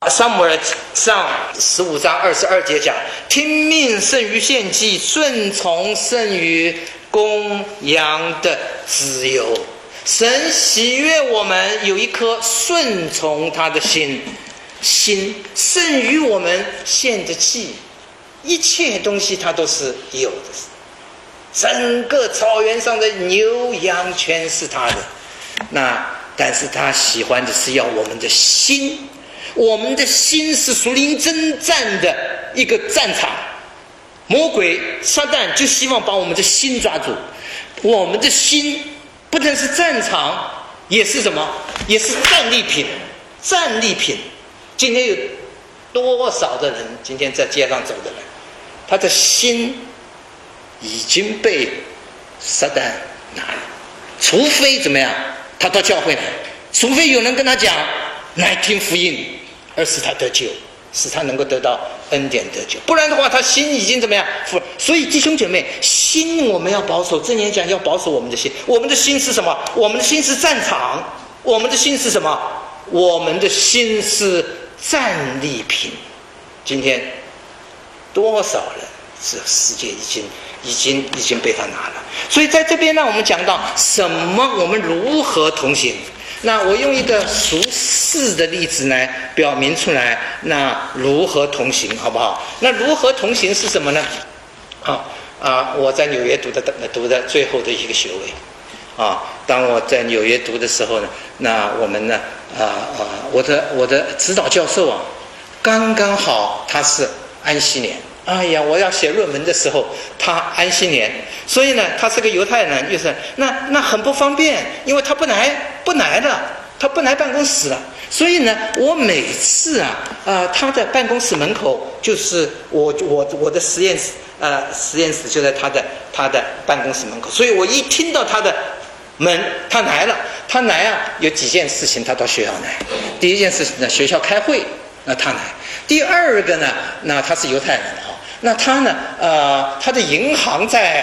撒母耳上15章22节讲，听命胜于献祭，顺从胜于公羊的自由。神喜悦我们有一颗顺从他的心胜于我们献的祭，一切东西他都是有的，整个草原上的牛羊全是他的。但是他喜欢的是要我们的心，我们的心是属灵征战的一个战场，魔鬼撒旦就希望把我们的心抓住，我们的心不但是战场，也是什么？也是战利品。战利品。今天有多少的人，今天在街上走的人，他的心已经被撒旦拿了。除非怎么样，他到教会来，除非有人跟他讲来听福音，而使他得救，使他能够得到恩典得救，不然的话他心已经怎么样。所以弟兄姐妹，心我们要保守，箴言讲要保守我们的心。我们的心是什么？我们的心是战场。我们的心是什么？我们的心是战利品。今天多少人这世界已经被他拿了。所以在这边呢，我们讲到什么，我们如何同行。那我用一个俗世的例子来表明出来，那如何同行，好不好？那如何同行是什么呢？我在纽约读的最后的一个学位当我在纽约读的时候呢，那我们呢我的指导教授刚刚好他是安息年。哎呀，我要写论文的时候他安息年，所以呢他是个犹太人，就是那很不方便，因为他不来了，他不来办公室了。所以呢我每次他的办公室门口就是我的实验室就在他的办公室门口，所以我一听到他的门，他来了，有几件事情他到学校来。第一件事情呢，学校开会，那他来。第二个呢，那他是犹太人那他呢他的银行在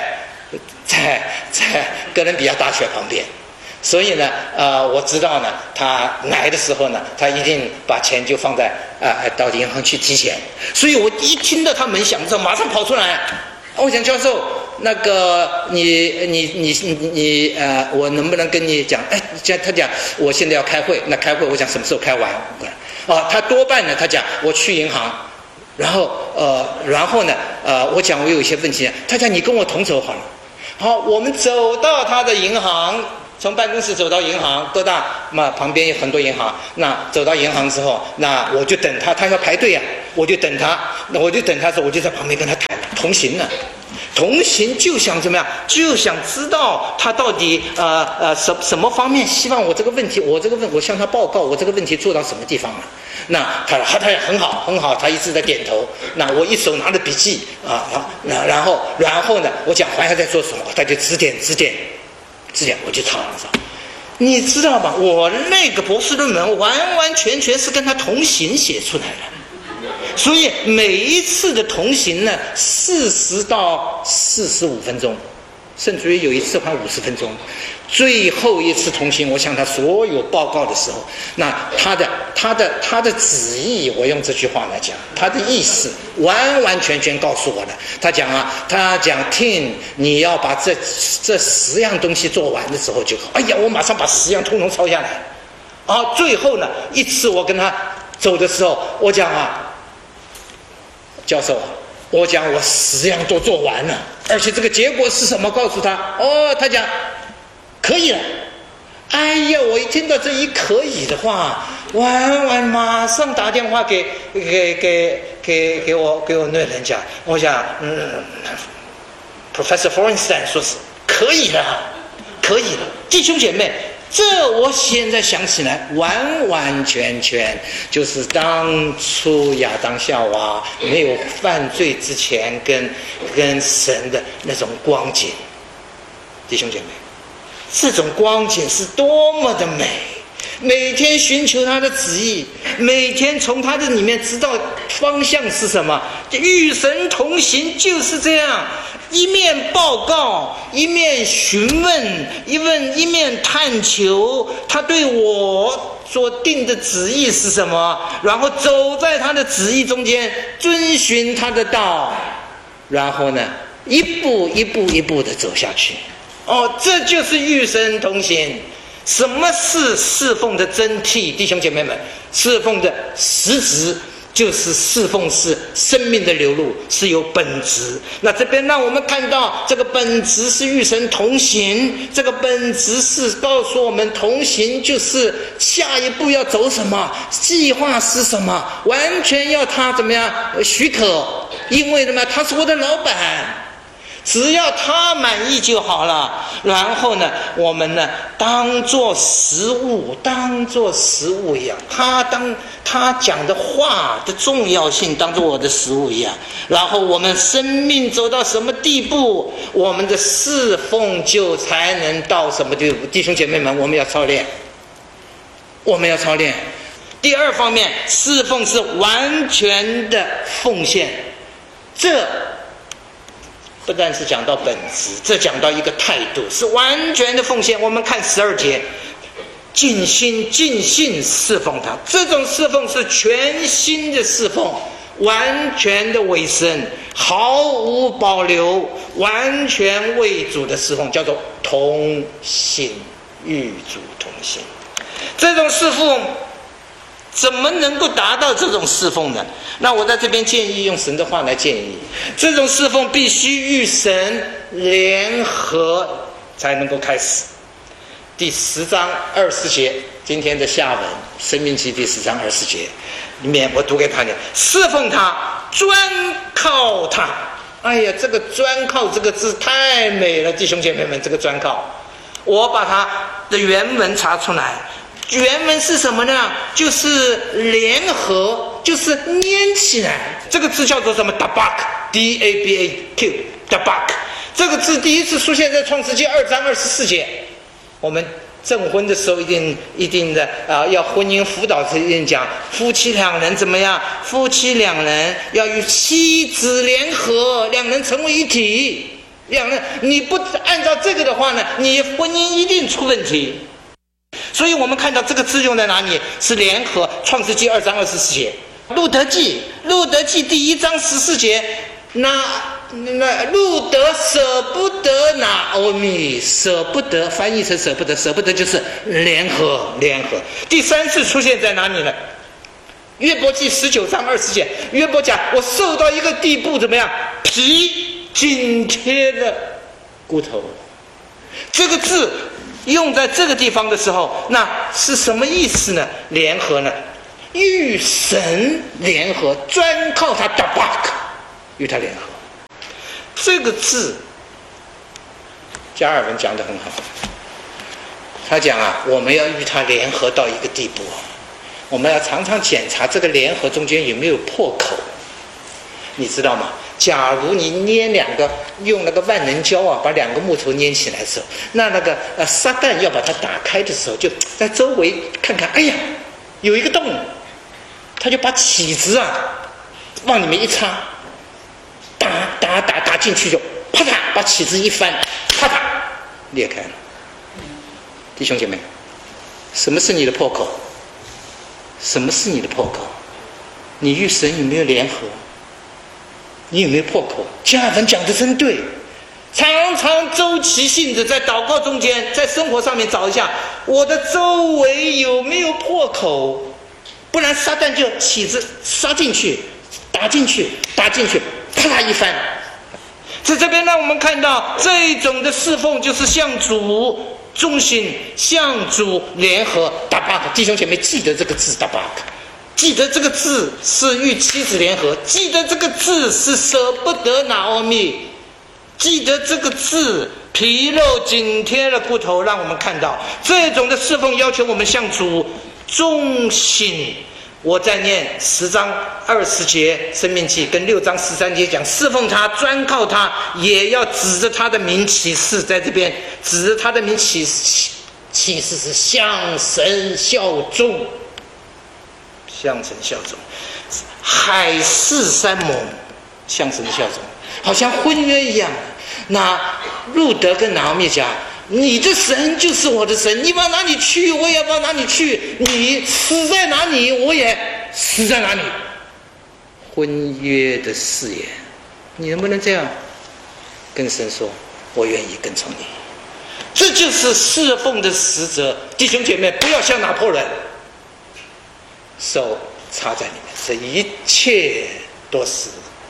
哥伦比亚大学旁边，所以呢我知道呢他来的时候呢，他一定把钱就放在到银行去提钱。所以我一听到他门响的时候马上跑出来，我讲教授，那个你我能不能跟你讲？他讲我现在要开会，那开会我讲什么时候开完？他多半呢，他讲我去银行，然后呢我讲我有一些问题，他讲你跟我同走好了。好，我们走到他的银行，从办公室走到银行，多大嘛？旁边有很多银行。那走到银行之后，那我就等他，他要排队我就等他。那我就等他的时候，我就在旁边跟他谈同行了。同行就想怎么样？就想知道他到底什么方面希望我这个问题，我向他报告我这个问题做到什么地方了。那他也很好，他一直在点头。那我一手拿着笔记然后呢，我讲还要在做什么，他就指点，我就唱了。你知道吗？我那个博士论文完完全全是跟他同行写出来的。所以每一次的同行呢，40到45分钟，甚至于有一次还50分钟。最后一次同行，我向他所有报告的时候，那他的旨意，我用这句话来讲，他的意思完完全全告诉我了。他讲听你要把这10样东西做完的时候就好。哎呀，我马上把10样通通抄下来。最后呢，一次我跟他走的时候，我讲教授，我讲我10样都做完了，而且这个结果是什么？告诉他。他讲可以了。哎呀，我一听到这一可以的话，马上打电话给我那人讲，我讲Professor Forenstein 说是可以了。弟兄姐妹，这我现在想起来，完完全全就是当初亚当夏娃没有犯罪之前跟神的那种光景。弟兄姐妹，这种光景是多么的美，每天寻求他的旨意，每天从他的里面知道方向是什么，与神同行就是这样，一面报告，一面询问，一面探求，他对我所定的旨意是什么，然后走在他的旨意中间，遵循他的道，然后呢一步一步一步的走下去。这就是与神同行。什么是侍奉的真谛？弟兄姐妹们，侍奉的实质就是侍奉是生命的流露，是有本质。那这边让我们看到这个本质是与神同行，这个本质是告诉我们同行就是下一步要走什么，计划是什么，完全要他怎么样许可，因为什么？他是我的老板，只要他满意就好了。然后呢，我们呢当作食物一样，他讲的话的重要性当作我的食物一样。然后我们生命走到什么地步，我们的侍奉就才能到什么地步。弟兄姐妹们，我们要操练。第二方面，侍奉是完全的奉献，这不但是讲到本质，这讲到一个态度，是完全的奉献。我们看12节，尽心尽性侍奉他，这种侍奉是全心的侍奉，完全的委身，毫无保留，完全为主的侍奉，叫做同心，与主同心。这种侍奉怎么能够达到这种侍奉呢？那我在这边建议用神的话来建议，这种侍奉必须与神联合才能够开始。第10章20节，今天的下文，申命记第10章20节里面，我读给他听：侍奉他，专靠他。哎呀，这个专靠这个字太美了，弟兄姐妹们，这个专靠，我把它的原文查出来。原文是什么呢？就是联合，就是粘起来。这个字叫做什么 ？dabak D-A-B-A-Q dabak。这个字第一次出现在创世纪2章24节。我们证婚的时候一定的要婚姻辅导这一定讲，夫妻两人怎么样？夫妻两人要与妻子联合，两人成为一体。两人你不按照这个的话呢，你婚姻一定出问题。所以我们看到这个字用在哪里？是联合，创世纪2章24节。路德记第1章14节，那路德舍不得拿欧米，舍不得翻译成舍不得，舍不得就是联合。第3次出现在哪里呢？约伯记19章20节，约伯讲我瘦到一个地步怎么样？皮紧贴着骨头。这个字用在这个地方的时候，那是什么意思呢？联合呢？与神联合，专靠他 dabak， 与他联合。这个字加尔文讲得很好，他讲我们要与他联合到一个地步，我们要常常检查这个联合中间有没有破口。你知道吗？假如你捏用那个万能胶把两个木头捏起来的时候，那个撒旦要把它打开的时候，就在周围看看，哎呀，有一个洞，他就把起子往里面一插，打进去，就啪嗒把起子一翻，啪嗒裂开了。弟兄姐妹，什么是你的破口？什么是你的破口？你与神有没有联合？你有没有破口？加尔文讲的真对，常常周期性的在祷告中间，在生活上面找一下我的周围有没有破口，不然撒旦就起子杀进去，打进去，啪啦一翻。在这边让我们看到这种的侍奉就是向主忠心，向主联合 dabak。 弟兄姐妹记得这个字 dabak，记得这个字是与妻子联合，记得这个字是舍不得拿欧米，记得这个字皮肉紧贴了骨头，让我们看到这种的侍奉要求我们向主忠心。我在念10章20节申命记跟6章13节讲侍奉他，专靠他，也要指着他的名起誓。在这边指着他的名起誓是向神效忠，向神效忠，海誓山盟，向神效忠，好像婚约一样。那路德跟拿俄米讲， 你的神就是我的神，你往哪里去，我也往哪里去；你死在哪里，我也死在哪里。婚约的誓言，你能不能这样跟神说？我愿意跟从你。这就是侍奉的实则。弟兄姐妹，不要像拿破仑，手插在里面，这一切都是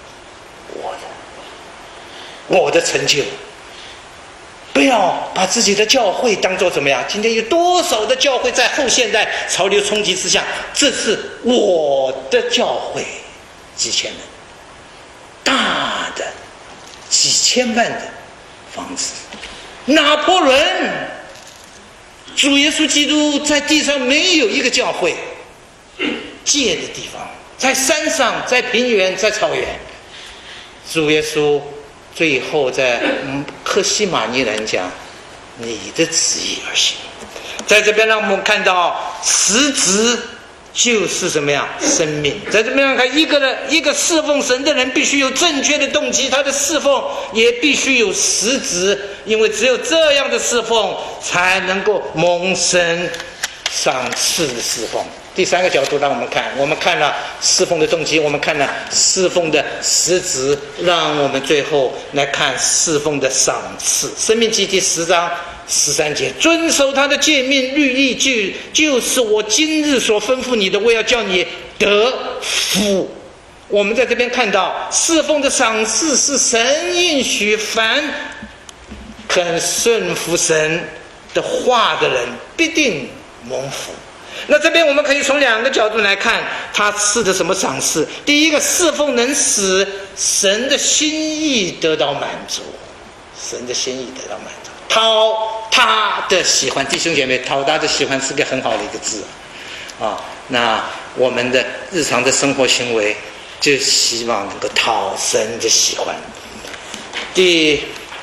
我的成就。不要把自己的教会当作怎么样？今天有多少的教会在后现代潮流冲击之下，这是我的教会，几千人，大的几千万的房子。拿破仑，主耶稣基督在地上没有一个教会，借的地方，在山上，在平原，在草原。主耶稣最后在客西马尼园讲：“你的旨意而行。”在这边让我们看到实质就是什么样？生命。在这边看一个侍奉神的人必须有正确的动机，他的侍奉也必须有实质，因为只有这样的侍奉才能够蒙神赏赐的侍奉。第三个角度让我们看了侍奉的动机，我们看了侍奉的实质，让我们最后来看侍奉的赏赐。申命记第10章13节，遵守他的诫命律例，就是我今日所吩咐你的，我要叫你得福。我们在这边看到侍奉的赏赐是神应许凡肯顺服神的话的人必定蒙福。那这边我们可以从2个角度来看他赐的什么赏赐。第一个，侍奉能使神的心意得到满足，神的心意得到满足，讨他的喜欢。弟兄姐妹，讨他的喜欢是个很好的一个字啊。那我们的日常的生活行为就希望能够讨神的喜欢。第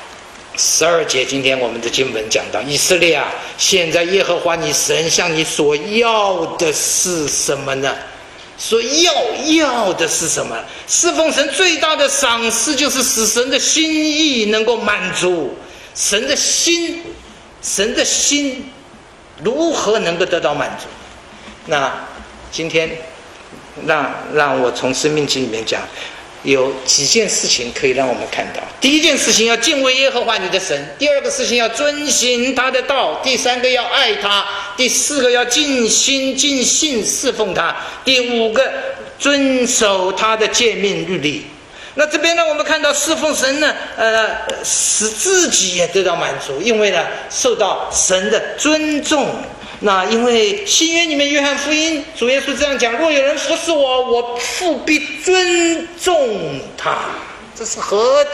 12节，今天我们的经文讲到，以色列啊，现在耶和华你神向你所要的是什么呢？所要的是什么？侍奉神最大的赏赐就是使神的心意能够满足。神的心如何能够得到满足？那今天让我从生命记里面讲，有几件事情可以让我们看到。第一件事情要敬畏耶和华你的神，第二个事情要遵行他的道，第三个要爱他，第四个要尽心尽性侍奉他，第五个遵守他的诫命律例。那这边呢，我们看到侍奉神呢，使自己也得到满足，因为呢受到神的尊重。那因为新约里面约翰福音主耶稣这样讲：若有人服侍我，我父必尊重他。这是何等